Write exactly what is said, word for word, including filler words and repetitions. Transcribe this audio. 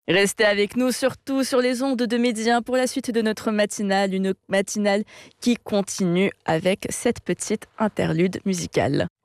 Restez avec nous, surtout sur les ondes de Média pour la suite de notre matinale, une matinale qui continue avec cette petite interlude musicale.